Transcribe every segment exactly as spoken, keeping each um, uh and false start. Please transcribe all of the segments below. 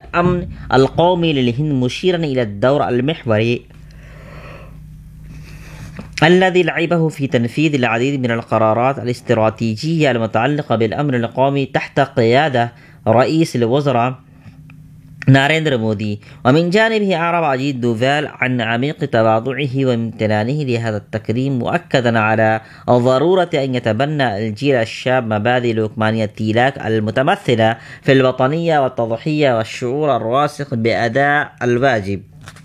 الأمن القومي للهند، مشيرا إلى الدور المحوري الذي لعبه في تنفيذ العديد من القرارات الاستراتيجية المتعلقة بالأمن القومي تحت قيادة رئيس الوزراء ناريندرا مودي. ومن جانبه أعرب أجيت دوفال عن عميق تواضعه وامتنانه لهذا التكريم، مؤكدا على ضرورة أن يتبنى الجيل الشاب مبادئ لوكمانية تيلاك المتمثلة في الوطنية والتضحية والشعور الراسخ بأداء الواجب.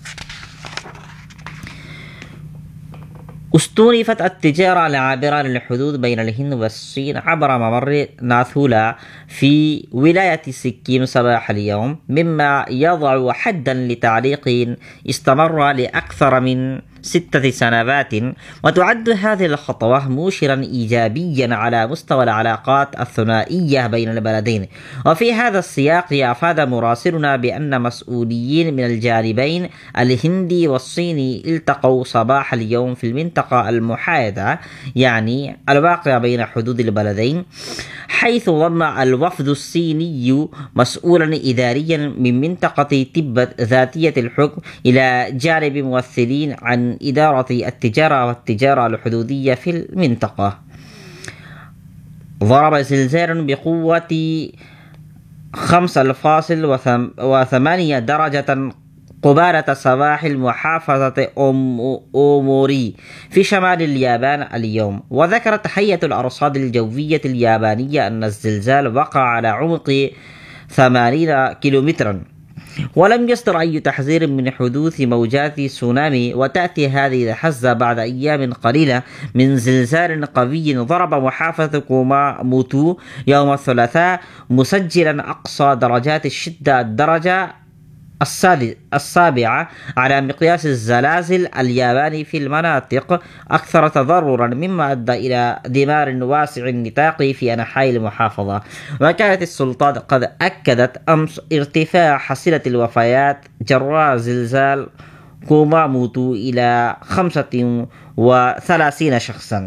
استونفت التجارة العابرة للحدود بين الهند والصين عبر ممر ناثولا في ولاية سكيم صباح اليوم، مما يضع حدا لتعليق استمر لأكثر من ستة سنوات. وتعد هذه الخطوة مؤشرا إيجابيا على مستوى العلاقات الثنائية بين البلدين. وفي هذا السياق أفاد مراسلنا بأن مسؤولين من الجانبين الهندي والصيني التقوا صباح اليوم في المنطقة المحايدة، يعني الواقعة بين حدود البلدين، حيث ضم الوفد الصيني مسؤولا إداريا من منطقة تبت ذاتية الحكم إلى جانب ممثلين عن إدارة التجارة والتجارة الحدودية في المنطقة. ضرب زلزال بقوة خمسة فاصلة ثمانية درجة قبالة سواحل محافظة أوموري في شمال اليابان اليوم. وذكرت هيئة الأرصاد الجوية اليابانية أن الزلزال وقع على عمق ثمانين كيلومترا، ولم يصدر أي تحذير من حدوث موجات تسونامي. وتأتي هذه الحزة بعد أيام قليلة من زلزال قوي ضرب محافظة كوماموتو يوم الثلاثاء، مسجلا أقصى درجات الشدة الدرجة السابعة على مقياس الزلازل الياباني في المناطق أكثر تضررا، مما أدى إلى دمار واسع النطاق في أنحاء المحافظة. وكانت السلطات قد أكدت أمس ارتفاع حصيلة الوفيات جراء زلزال كوماموتو إلى خمسة وثلاثين شخصا.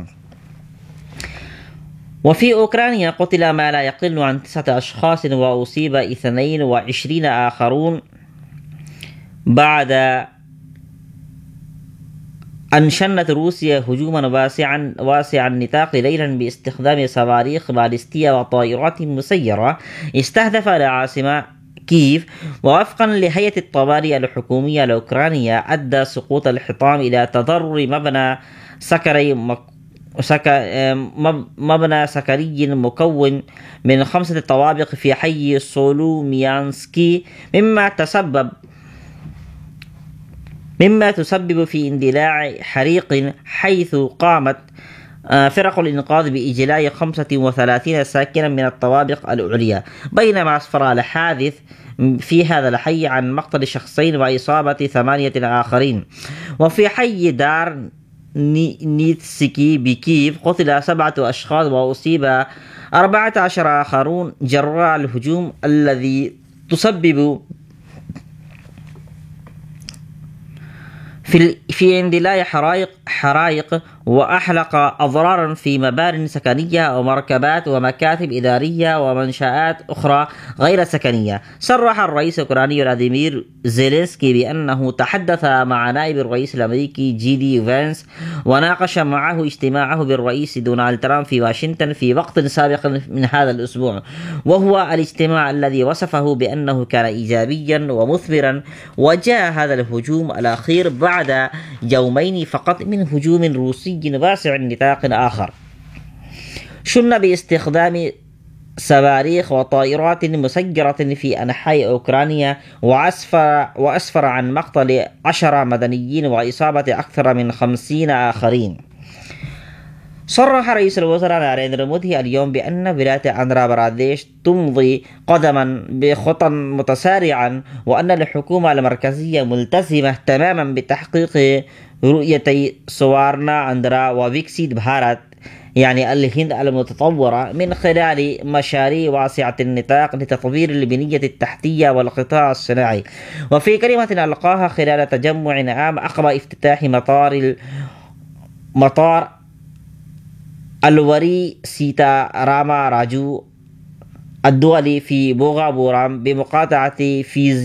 وفي أوكرانيا قتل ما لا يقل عن تسعة أشخاص وأصيب اثنين وعشرين آخرون بعد أن شنت روسيا هجوما واسعا واسع النطاق ليلا باستخدام صواريخ باليستية وطائرات مسيرة استهدف العاصمة كييف. ووفقا لهيئة الطوارئ الحكومية الأوكرانية، أدى سقوط الحطام إلى تضرر مبنى سكري مك سكا مبنى سكري مكون من خمسة طوابق في حي سولوميانسكي، مما تسبب مما تسبب في اندلاع حريق، حيث قامت فرق الإنقاذ بإجلاء خمسة وثلاثين ساكنا من الطوابق العليا. بينما أسفر الحادث في هذا الحي عن مقتل شخصين وإصابة ثمانية آخرين. وفي حي دار نيتسكي بكييف قتل سبعة أشخاص وأصيب أربعة عشر آخرون جراء الهجوم الذي تسبب في في اندلاع حرائق حرائق وأحلق أضرارا في مبان سكنية ومركبات ومكاتب إدارية ومنشآت أخرى غير سكنية. صرح الرئيس الأوكراني فلاديمير زيلينسكي بأنه تحدث مع نائب الرئيس الأمريكي جي دي فانس وناقش معه اجتماعه بالرئيس دونالد ترامب في واشنطن في وقت سابق من هذا الأسبوع، وهو الاجتماع الذي وصفه بأنه كان إيجابيا ومثمرا. وجاء هذا الهجوم الأخير بعد يومين فقط من هجوم روسي واسع النطاق آخر شن باستخدام صواريخ وطائرات مسيرة في أنحاء أوكرانيا، وأسفر, وأسفر عن مقتل عشرة مدنيين وإصابة أكثر من خمسين آخرين. صرح رئيس الوزراء ناريندرا مودي اليوم بأن ولاية آندھرا براديش تمضي قدما بخطى متسارعا، وأن الحكومة المركزية ملتزمة تماما بتحقيق رؤيتي سوارنا آندھرا وويكسيت بھارت، يعني الهند المتطورة، من خلال مشاريع واسعة النطاق لتطوير البنية التحتية والقطاع الصناعي. وفي كلمة ألقاها خلال تجمع عام عقب افتتاح مطار مطار الوري سيتا راما راجو الدولي في بوغا بورام بمقاطعة فيزي